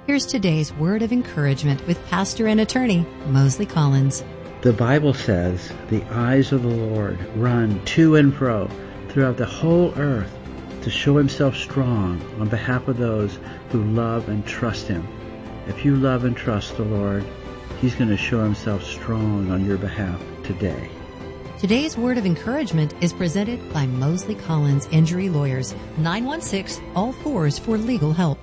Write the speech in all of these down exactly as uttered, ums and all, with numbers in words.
Here's today's word of encouragement with pastor and attorney Mosley Collins. The Bible says, the eyes of the Lord run to and fro throughout the whole earth to show himself strong on behalf of those who love and trust him. If you love and trust the Lord, he's going to show himself strong on your behalf today. Today's word of encouragement is presented by Mosley Collins Injury Lawyers, nine one six, all fours for legal help.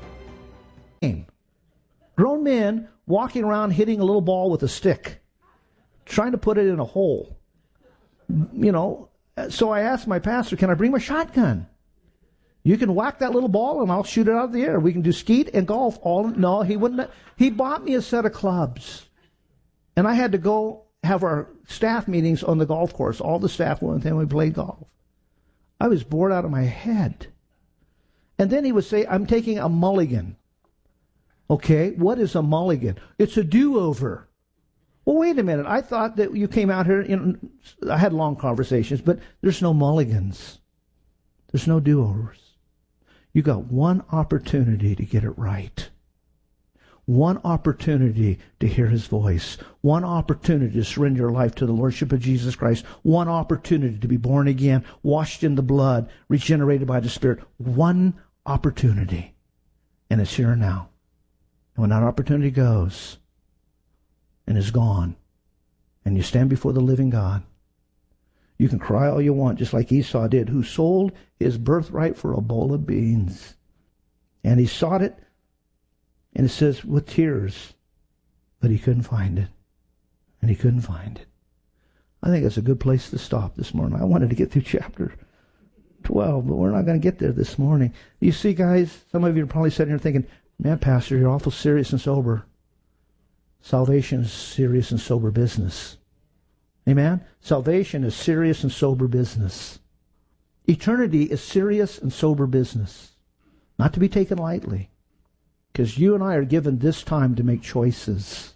Grown men walking around hitting a little ball with a stick, trying to put it in a hole. You know, so I asked my pastor, can I bring my shotgun? You can whack that little ball and I'll shoot it out of the air. We can do skeet and golf all. No, he wouldn't. He bought me a set of clubs. And I had to go have our staff meetings on the golf course. All the staff went with him. We played golf. I was bored out of my head. And then he would say, I'm taking a mulligan. Okay, what is a mulligan? It's a do-over. Well, wait a minute. I thought that you came out here, you know, I had long conversations, but there's no mulligans. There's no do-overs. You got one opportunity to get it right. One opportunity to hear his voice. One opportunity to surrender your life to the Lordship of Jesus Christ. One opportunity to be born again, washed in the blood, regenerated by the Spirit. One opportunity. And it's here and now. And when that opportunity goes and is gone, and you stand before the living God, you can cry all you want, just like Esau did, who sold his birthright for a bowl of beans. And he sought it, and it says, with tears, but he couldn't find it. And he couldn't find it. I think that's a good place to stop this morning. I wanted to get through chapter twelve, but we're not going to get there this morning. You see, guys, some of you are probably sitting here thinking, man, Pastor, you're awful serious and sober. Salvation is serious and sober business. Amen? Salvation is serious and sober business. Eternity is serious and sober business. Not to be taken lightly. Because you and I are given this time to make choices.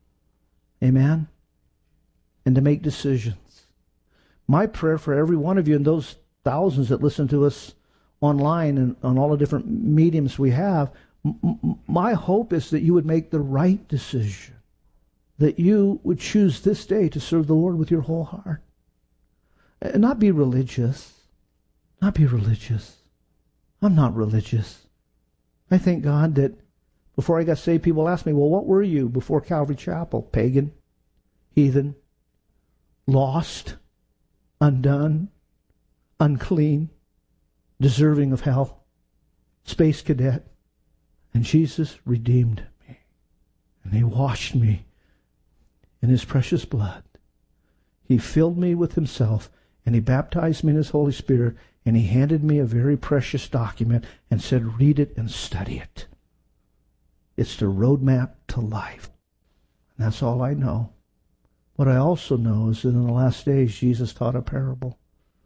Amen? And to make decisions. My prayer for every one of you and those thousands that listen to us online and on all the different mediums we have, m- my hope is that you would make the right decision. That you would choose this day to serve the Lord with your whole heart. And not be religious. Not be religious. I'm not religious. I thank God that before I got saved, people asked me, well, what were you before Calvary Chapel? Pagan, heathen, lost, undone, unclean, deserving of hell, space cadet. And Jesus redeemed me. And he washed me in his precious blood. He filled me with himself, and he baptized me in his Holy Spirit, and he handed me a very precious document and said, read it and study it. It's the roadmap to life. And that's all I know. What I also know is that in the last days, Jesus taught a parable.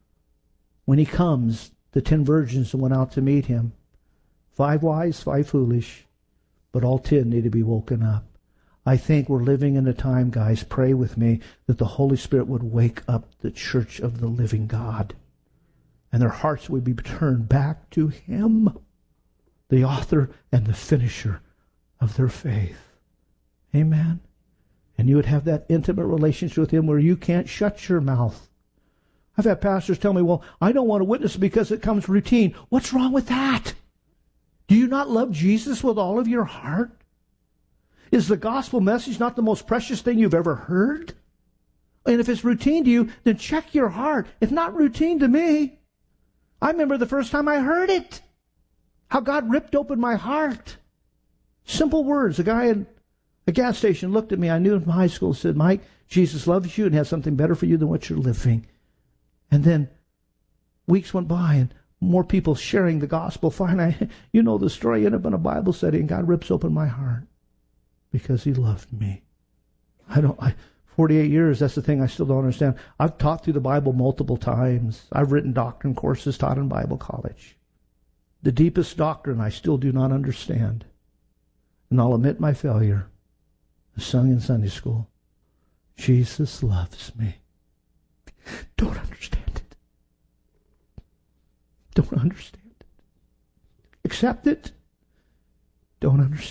When he comes, the ten virgins went out to meet him. Five wise, five foolish, but all ten need to be woken up. I think we're living in a time, guys, pray with me, that the Holy Spirit would wake up the church of the living God. And their hearts would be turned back to him, the author and the finisher of their faith. Amen. And you would have that intimate relationship with him where you can't shut your mouth. I've had pastors tell me, well, I don't want to witness because it comes routine. What's wrong with that? Do you not love Jesus with all of your heart? Is the gospel message not the most precious thing you've ever heard? And if it's routine to you, then check your heart. It's not routine to me. I remember the first time I heard it. How God ripped open my heart. Simple words. A guy in a gas station looked at me. I knew him from high school and said, Mike, Jesus loves you and has something better for you than what you're living. And then weeks went by and more people sharing the gospel. Finally, you know the story. I ended up in a Bible study and God rips open my heart. Because he loved me. I don't, I, forty-eight years, that's the thing I still don't understand. I've taught through the Bible multiple times. I've written doctrine courses, taught in Bible college. The deepest doctrine I still do not understand. And I'll admit my failure. I sung in Sunday school. Jesus loves me. Don't understand it. Don't understand it. Accept it. Don't understand.